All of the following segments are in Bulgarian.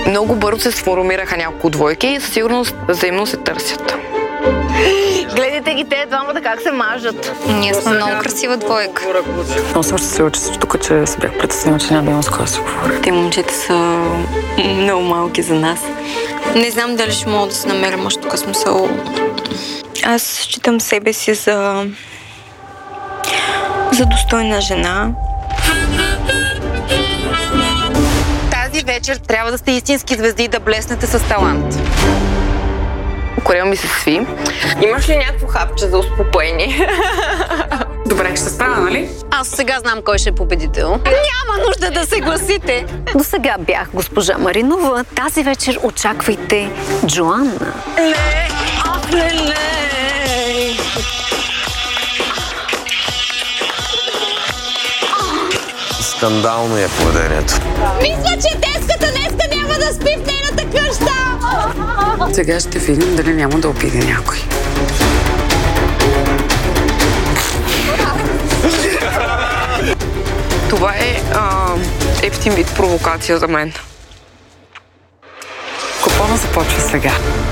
Много бързо се сформираха няколко двойки и със сигурност взаимно се търсят. Гледайте ги те двамата как се мажат. Ние сме много красива двойка. Много се се случи тук, че се бях притеснила, че няма да имам с кой да си говоря. Те момчета са много малки за нас. Не знам дали ще мога да се намеря мъж тук смисъл. Аз считам себе си за достойна жена. Тази вечер трябва да сте истински звезди и да блеснете с талант. Корема ми се сви. Имаш ли някакво хапче за успокоение? Добре, ще се справя, нали? Аз сега знам кой ще е победител. Няма нужда да се гласите. До сега бях госпожа Маринова. Тази вечер очаквайте Джоанна. Не! Ах, не! Скандално е поведението. Мисля, че днеска няма да спи в нейната къща! Сега ще видим дали няма да обиди някой. Това е ефтин вид провокация за мен. Купона започва сега.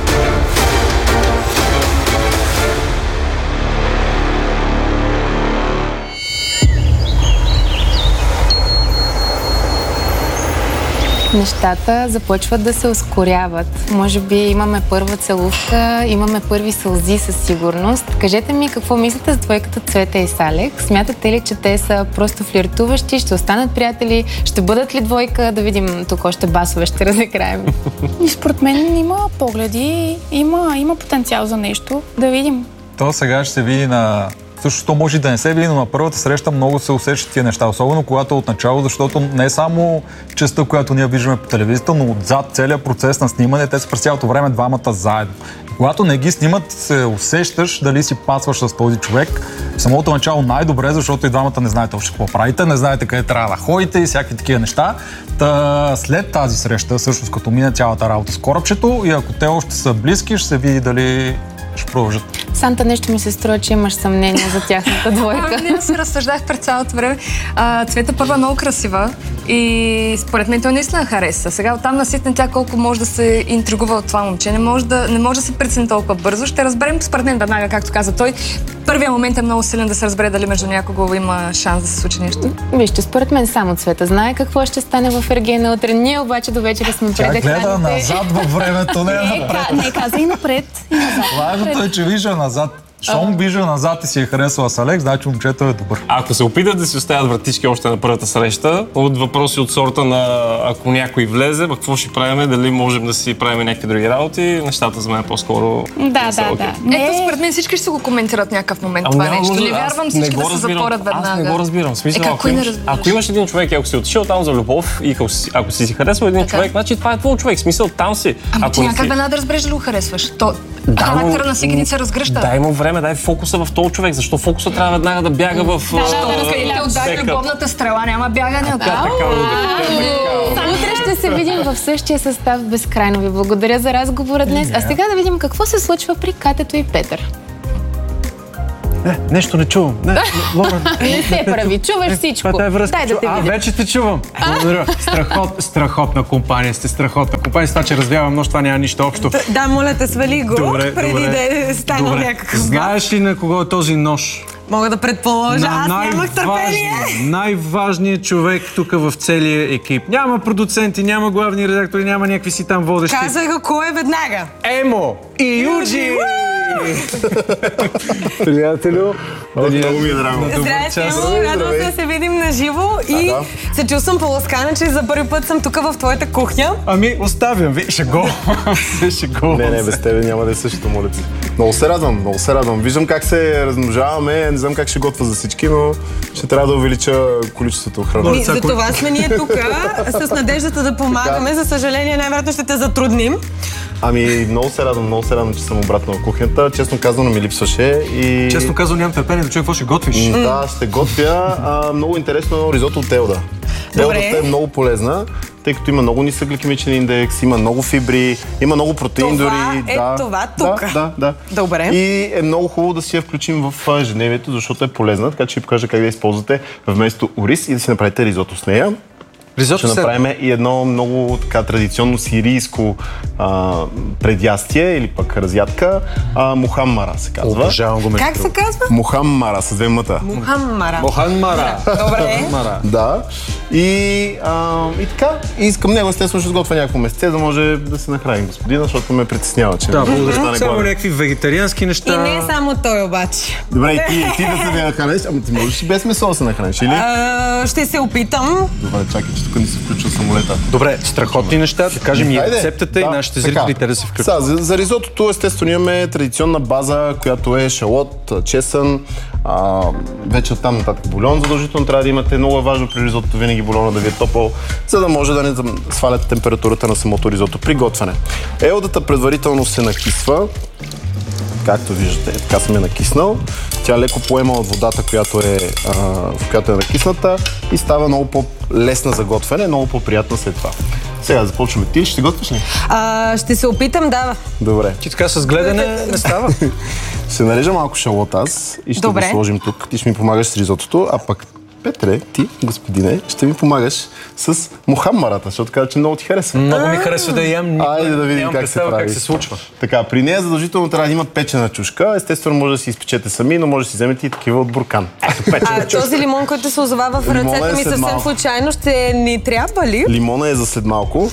Нещата започват да се ускоряват. Може би имаме първа целувка, имаме първи сълзи със сигурност. Кажете ми какво мислите за двойката Цвета и Салек? Смятате ли, че те са просто флиртуващи, ще останат приятели, ще бъдат ли двойка? Да видим тук още басове, ще разиграем. И според мен има погледи, има потенциал за нещо. Да видим. То сега ще се види на... Също може и да не се види, но на първата среща много се усещат тия неща, особено когато е отначало, защото не е само частта, която ние виждаме по телевизията, но отзад целият процес на снимане, те са през цялото време двамата заедно. И когато не ги снимат, се усещаш дали си пасваш с този човек. В самото начало най-добре, защото и двамата не знаете още какво правите, не знаете къде трябва да ходите и всякакви такива неща. След тази среща, всъщност като мине цялата работа с корабчето и ако те още са близки, ще се види дали ще продължат. Санта, нещо ми се струва, че имаш съмнение за тяхната двойка. Не се разсъждах през цялото време. Цвета първа е много красива и според мен той наистина хареса. Сега оттам наситне тя колко може да се интригува от това момче. Не може да се прецени толкова бързо. Ще разберем според мен веднага, както каза той. Първият момент е много силен да се разбере дали между някого има шанс да се случи нещо. Вижте, според мен само Цвета знае какво ще стане в Ергена утре. Ние обаче до вечера сме пред екраните. Тя гледа назад във времето, не напред. Не, каза и напред, и назад. Важното е, че вижда назад. Щом вижда назад и си е харесала с Алекс, значи момчето е добър. Ако се опитат да си оставят вратички още на първата среща, от въпроси от сорта на ако някой влезе, какво ще правим, дали можем да си правим някакви други работи, нещата за мен по-скоро Да. Ето, според мен всички ще се го коментират някакъв момент това нещо. Не вярвам всички да се затворят веднага. Аз не го разбирам. В смисъл, ако имаш един човек и ако си отишъл там за любов и ако си харесал един човек, значи това е твой човек. В смисъл, там си. Ама ти някак веднага да разбереш дали го харесваш. Характера на всеки един се разгръща. Дай му време, дай фокуса в този човек. Защо фокуса трябва веднага да бяга в... Отдай любовната стрела, няма бягане. Утре ще се видим в същия състав безкрайно. Ви благодаря за разговора днес. А сега да видим какво се случва при Катето и Петър. Нещо не чувам. Не се прави, чуваш всичко. Дай да те видя. Вече те чувам. Благодаря. Страхотна компания сте, страхотна компания. С това, че развявам нощ, това няма нищо общо. Да, моля те, свали го, преди да стане някакъв. Знаеш ли на кого е този нож? Мога да предположа, аз нямах търпение. Най-важният човек тук в целия екип. Няма продуценти, няма главни редактори, няма някакви си там водещи. Казах го кой е веднага. Емо и Юджи! Приятелю, много ми е драго. Здрасти, радвам се да се видим на живо и се чувствам поласкана, че за първи път съм тук в твоята кухня. Ами, оставям ви. Шегувам. Не, без тебе няма да е същото, моля ти. Много се радвам. Виждам как се размножаваме, не знам как ще готва за всички, но ще трябва да увелича количеството храна. За това сме ние тук, с надеждата да помагаме. За съжаление, най-вероятно ще те затрудним. Ами, много се радвам, че съм обратно в кухнята. Честно казано, ми липсваше и... Честно казано, нямам търпение да чуя какво ще готвиш. Да, ще готвя. Много интересно ризото от Елда. Елдата е много полезна, тъй като има много нисък гликемичен индекс, има много фибри, има много протеин дори. Това тук. Да. Добре. И е много хубаво да си я включим в ежедневието, защото е полезна, така че ви покажа как да я използвате вместо ориз и да си направите ризото с нея. Ризото ще направим и едно много така традиционно сирийско предястие или пък разядка. Мухаммара се казва. Обожавам го. Как се казва? Мухаммара с две мъта. Мухаммара. Добре. Да. И така. И към него естествено ще сготвя някакво месце, да може да се нахраним господина, защото ме притеснява, че само някакви вегетариански неща. И не само той обаче. Добре, и ти да се нахраниш, ама ти можеш и без месо да се нахраниш, или? Ще се опитам. Добре, чакай, че тук не се включва самолета. Добре, страхотни неща, да кажем и рецептата и нашите зрители те да се включат. За ризотото естествено имаме традиционна база, която е шалот, чесън, вече оттам нататък бульон задължително трябва да имате. Много е важно при ризотото винаги бульона да ви е топъл, за да може да не сваляте температурата на самото ризото при готвяне. Елдата предварително се накисва, както виждате, така съм я накиснал. Тя леко поема от водата, в която е накисната и става много по-лесна за готвяне, много по-приятна след това. Сега започваме. Ти ще готвиш ли? Ще се опитам, да. Добре. Ти така с гледане не става? Ще нарежа малко шалот аз и ще го сложим тук. Ти ще ми помагаш с ризотото, а пък Петре, ти, господине, ще ми помагаш с мухаммарата, защото казва, че много ти харесва. Много ми харесва да ям. Айде да видим как се прави. Как се случва. Така, при нея задължително трябва да има печена чушка. Естествено може да си изпечете сами, но може да си вземете и такива от буркан. Този лимон, който се озовава в ръцете ми съвсем случайно, ще ни трябва ли? Лимона е за след малко.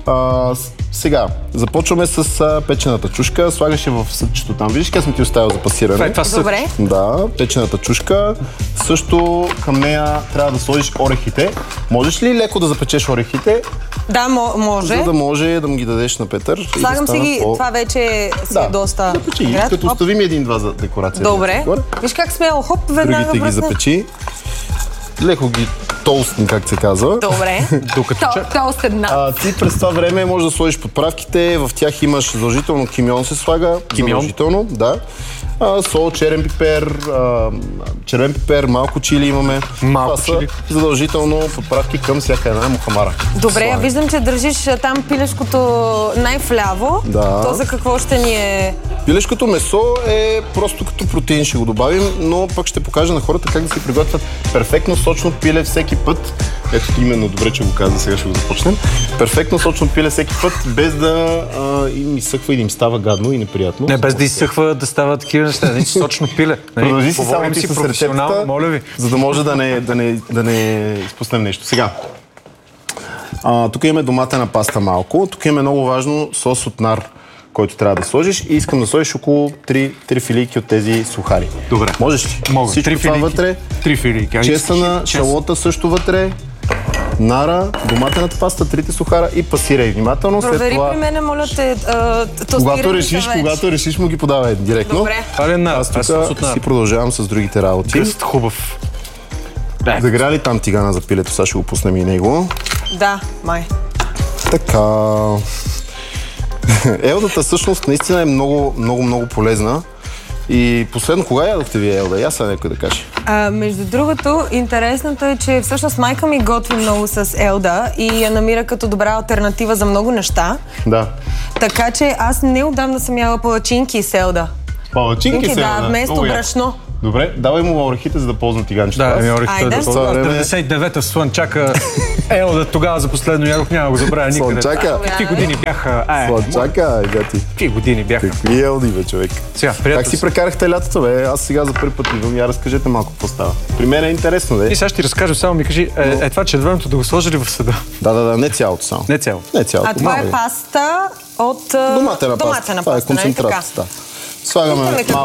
Сега, започваме с печената чушка. Слагаш я в съдчето там. Виждаш как съм ти оставил за пасиране? Добре. Да, печената чушка. Също към нея трябва да сложиш орехите. Можеш ли леко да запечеш орехите? Да, може. За да може да му ги дадеш на Петър. Слагам си ги, това вече си е доста... Запечи ги, като остави ми един-два за декорация. Добре. Виж как смело, хоп, веднага другите ги запечи. Леко ги толстни, как се казва. Добре. Толст една. Ти през това време можеш да сложиш подправките, в тях имаш задължително кимион се слага. Задължително, да. Сол, черен пипер, малко чили имаме. Малко чили. Задължително подправки към всяка една мухамара. Добре, а виждам, че държиш там пилешкото най-вляво. Да. То за какво ще ни е? Пилешкото месо е просто като протеин, ще го добавим, но пък ще покажа на хората как да си приготвят перфектно сочно пиле всеки път. Ето именно, добре, че го каза, сега ще го започнем. Перфектно сочно пиле всеки път, без да им изсъхва и да им става гадно и неприятно. Не, без да изсъхва, да става такива неща, не сочно пиле. Продължи си само ти с рецептата, моля ви. За да може да не изпуснем нещо. Сега, тук имаме доматена паста малко, тук имаме много важно сос от нар, който трябва да сложиш и искам да сложиш около 3 филийки от тези сухари. Добре. Можеш ли? Мога. Всичко 3 това филийки. вътре. 3 филийки. Чесъна, шалота също вътре. Нара, доматената паста, 3 сухара и пасирай внимателно. Провери след това, при мене, моля те, когато решиш, му ги подавай директно. Добре. Аз тук си продължавам с другите работи. Гъст хубав. Загря ли там тигана за пилето? Сега ще го пуснем и него. Да, май. Така. Елдата всъщност наистина е много полезна. И последно, кога ядохте ви елда? Я сега някой да каже. Между другото, интересното е, че всъщност майка ми готви много с елда и я намира като добра алтернатива за много неща. Да. Така че аз неотдавна съм яла палачинки с елда. Палачинки с елда? Да, вместо брашно. Добре, давай му орехите, за да ползвам тиганчето. Да, орехите да ползвам. 99-та слънчака елда тогава за последно ядох, няма го забравя никъде. Слънчака? Какви години бяха? Слънчака, гати. Какви години бяха? Какви елди, бе, човек? Сега, как си прекарахте лятото, бе? Аз сега за първи път идвам. Я разкажете малко какво става. При мен е интересно, бе. И сега ще ти разкажа, само ми кажи, това червеното да го сложили в съда. Да, не цялото само. Не цялото. А това е паста от доматена паста. Това е концентрат. Слагаме